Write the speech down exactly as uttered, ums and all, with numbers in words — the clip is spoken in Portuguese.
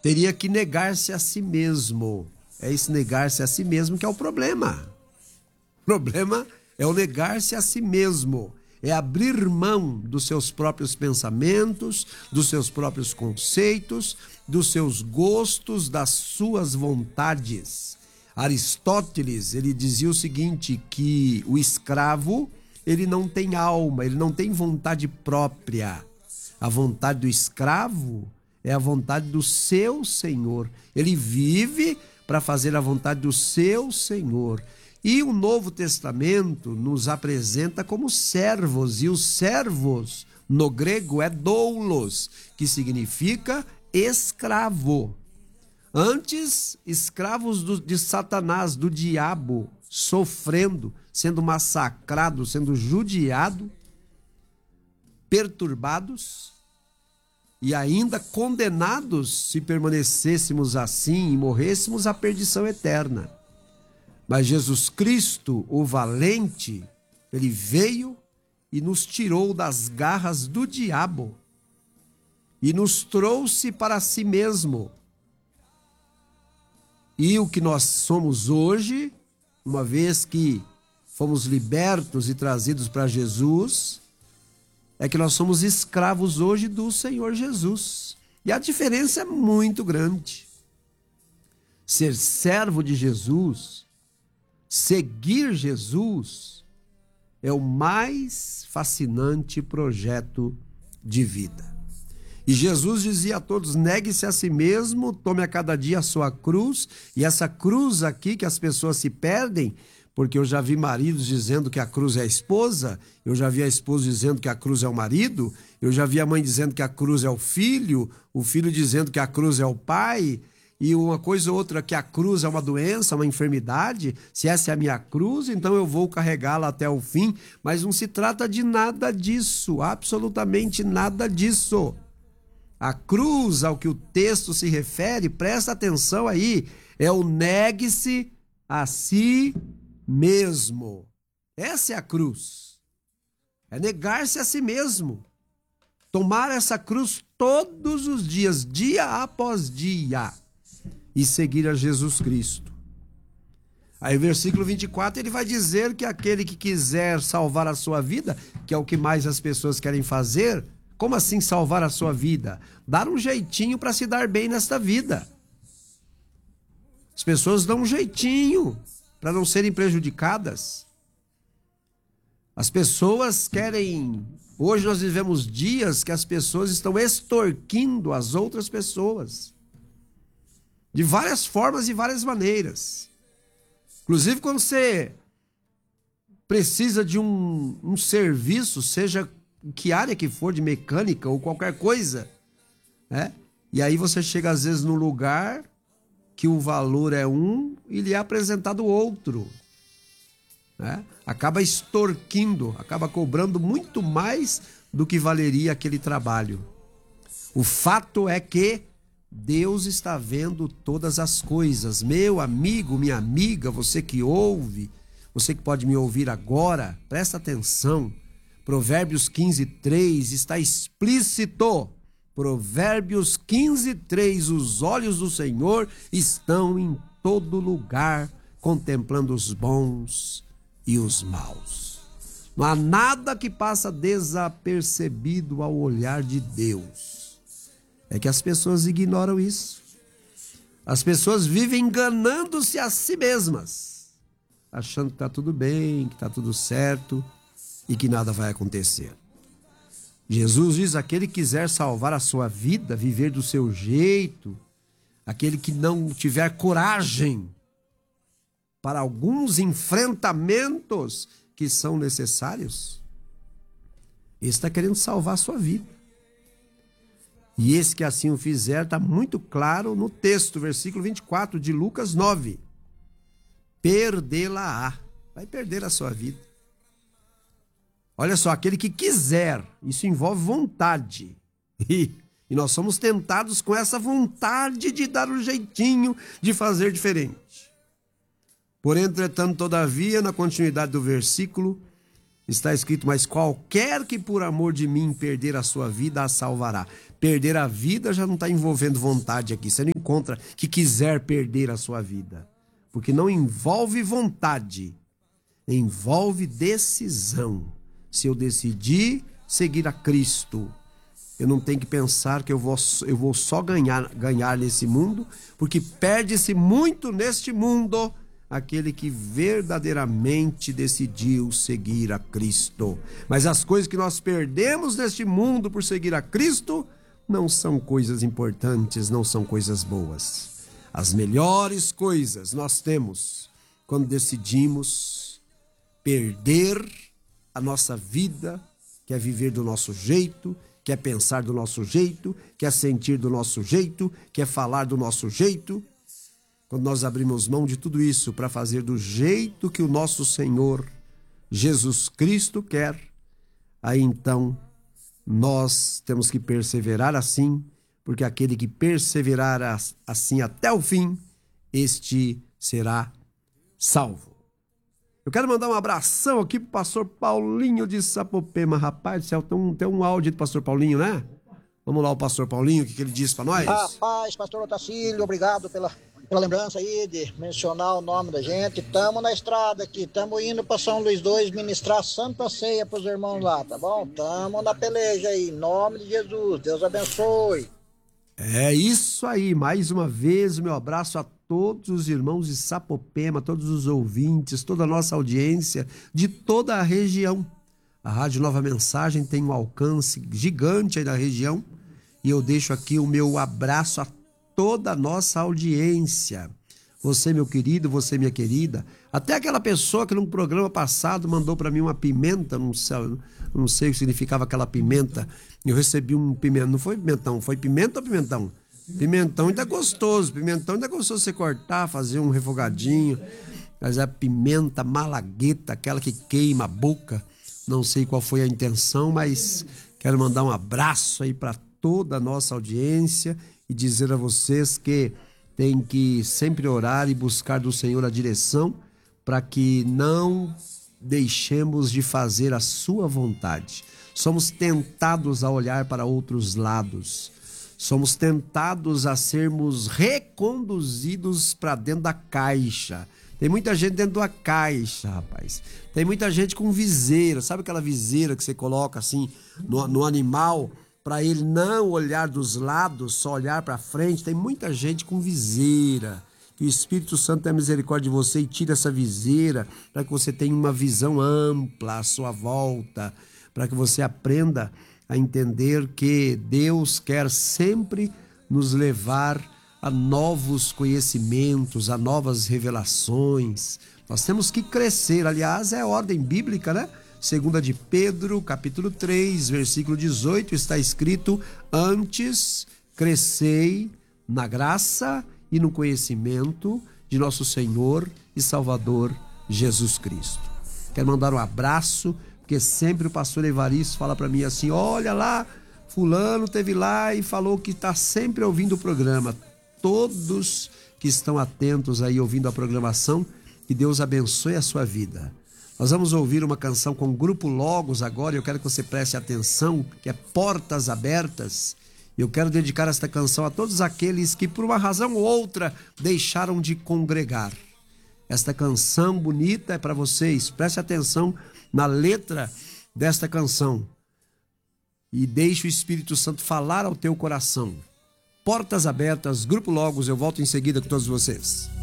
teria que negar-se a si mesmo. É esse negar-se a si mesmo que é o problema. O problema é o negar-se a si mesmo. É abrir mão dos seus próprios pensamentos, dos seus próprios conceitos, dos seus gostos, das suas vontades. Aristóteles, ele dizia o seguinte, que o escravo, ele não tem alma, ele não tem vontade própria. A vontade do escravo é a vontade do seu senhor. Ele vive para fazer a vontade do seu senhor. E o Novo Testamento nos apresenta como servos, e os servos no grego é doulos, que significa escravo. Antes, escravos do, de Satanás, do diabo, sofrendo, sendo massacrados, sendo judiados, perturbados e ainda condenados se permanecêssemos assim e morrêssemos à perdição eterna. Mas Jesus Cristo, o valente, ele veio e nos tirou das garras do diabo e nos trouxe para si mesmo. E o que nós somos hoje, uma vez que fomos libertos e trazidos para Jesus, é que nós somos escravos hoje do Senhor Jesus. E a diferença é muito grande. Ser servo de Jesus, seguir Jesus, é o mais fascinante projeto de vida. E Jesus dizia a todos, negue-se a si mesmo, tome a cada dia a sua cruz. E essa cruz aqui que as pessoas se perdem, porque eu já vi maridos dizendo que a cruz é a esposa, eu já vi a esposa dizendo que a cruz é o marido, eu já vi a mãe dizendo que a cruz é o filho, o filho dizendo que a cruz é o pai, e uma coisa ou outra que a cruz é uma doença, uma enfermidade. Se essa é a minha cruz, então eu vou carregá-la até o fim. Mas não se trata de nada disso, absolutamente nada disso. A cruz ao que o texto se refere, presta atenção aí, é o negue-se a si mesmo. Essa é a cruz. É negar-se a si mesmo. Tomar essa cruz todos os dias, dia após dia, e seguir a Jesus Cristo. Aí, versículo vinte e quatro, ele vai dizer que aquele que quiser salvar a sua vida, que é o que mais as pessoas querem fazer. Como assim salvar a sua vida? Dar um jeitinho para se dar bem nesta vida. As pessoas dão um jeitinho para não serem prejudicadas. As pessoas querem... Hoje nós vivemos dias que as pessoas estão extorquindo as outras pessoas. De várias formas e várias maneiras. Inclusive quando você precisa de um, um serviço, seja que área que for, de mecânica ou qualquer coisa, né? E aí você chega às vezes num lugar que o valor é um e lhe é apresentado outro, né? Acaba extorquindo, acaba cobrando muito mais do que valeria aquele trabalho. O fato é que Deus está vendo todas as coisas. Meu amigo, minha amiga, você que ouve, você que pode me ouvir agora, presta atenção. Provérbios quinze, três está explícito. Provérbios quinze, três, os olhos do Senhor estão em todo lugar, contemplando os bons e os maus. Não há nada que passa desapercebido ao olhar de Deus. É que as pessoas ignoram isso. As pessoas vivem enganando-se a si mesmas, achando que está tudo bem, que está tudo certo e que nada vai acontecer. Jesus diz, aquele que quiser salvar a sua vida, viver do seu jeito, aquele que não tiver coragem para alguns enfrentamentos que são necessários, ele está querendo salvar a sua vida. E esse que assim o fizer, está muito claro no texto, versículo vinte e quatro de Lucas nove. Perdê-la-á. Vai perder a sua vida. Olha só, aquele que quiser, isso envolve vontade. E, e nós somos tentados com essa vontade de dar um jeitinho de fazer diferente. Por entretanto, todavia, na continuidade do versículo, Está escrito, mas qualquer que por amor de mim perder a sua vida, a salvará. Perder a vida já não está envolvendo vontade aqui. Você não encontra que quiser perder a sua vida. Porque não envolve vontade, envolve decisão. Se eu decidir seguir a Cristo, eu não tenho que pensar que eu vou, eu vou só ganhar, ganhar nesse mundo, porque perde-se muito neste mundo aquele que verdadeiramente decidiu seguir a Cristo. Mas as coisas que nós perdemos neste mundo por seguir a Cristo não são coisas importantes, não são coisas boas. As melhores coisas nós temos quando decidimos perder a nossa vida, que é viver do nosso jeito, que é pensar do nosso jeito, que é sentir do nosso jeito, que é falar do nosso jeito. Quando nós abrimos mão de tudo isso para fazer do jeito que o nosso Senhor Jesus Cristo quer, aí então nós temos que perseverar assim, porque aquele que perseverar assim até o fim, este será salvo. Eu quero mandar um abração aqui pro pastor Paulinho de Sapopema. Rapaz do céu, tem um, tem um áudio do pastor Paulinho, né? Vamos lá, o pastor Paulinho, o que, que ele disse para nós? Rapaz, pastor Otacílio, obrigado pela, pela lembrança aí de mencionar o nome da gente. Tamo na estrada aqui, tamo indo para São Luís dois ministrar Santa Ceia pros irmãos lá, tá bom? Tamo na peleja aí, em nome de Jesus, Deus abençoe. É isso aí, mais uma vez o meu abraço a todos os irmãos de Sapopema, todos os ouvintes, toda a nossa audiência de toda a região. A Rádio Nova Mensagem tem um alcance gigante aí na região e eu deixo aqui o meu abraço a toda a nossa audiência. Você, meu querido, você, minha querida, até aquela pessoa que num programa passado mandou para mim uma pimenta, não sei, não sei o que significava aquela pimenta, eu recebi um pimentão, não foi pimentão, foi pimenta ou pimentão? Pimentão ainda é gostoso, pimentão ainda é gostoso você cortar, fazer um refogadinho, mas a pimenta malagueta, aquela que queima a boca, não sei qual foi a intenção, mas quero mandar um abraço aí para toda a nossa audiência e dizer a vocês que tem que sempre orar e buscar do Senhor a direção para que não deixemos de fazer a sua vontade. Somos tentados a olhar para outros lados. Somos tentados a sermos reconduzidos para dentro da caixa. Tem muita gente dentro da caixa, rapaz. Tem muita gente com viseira. Sabe aquela viseira que você coloca assim no, no animal para ele não olhar dos lados, só olhar para frente? Tem muita gente com viseira. Que o Espírito Santo tenha misericórdia de você e tire essa viseira para que você tenha uma visão ampla à sua volta, para que você aprenda a entender que Deus quer sempre nos levar a novos conhecimentos, a novas revelações. Nós temos que crescer, aliás, é ordem bíblica, né? Segunda de Pedro, capítulo três, versículo dezoito, está escrito: antes crescei na graça e no conhecimento de nosso Senhor e Salvador Jesus Cristo. Quero mandar um abraço, porque sempre o pastor Evaristo fala para mim assim: olha lá, fulano teve lá e falou que está sempre ouvindo o programa. Todos que estão atentos aí ouvindo a programação, que Deus abençoe a sua vida. Nós vamos ouvir uma canção com o Grupo Logos agora, e eu quero que você preste atenção, que é Portas Abertas. Eu quero dedicar esta canção a todos aqueles que por uma razão ou outra deixaram de congregar. Esta canção bonita é para vocês, preste atenção na letra desta canção e deixe o Espírito Santo falar ao teu coração. Portas Abertas, Grupo Logos, eu volto em seguida com todos vocês.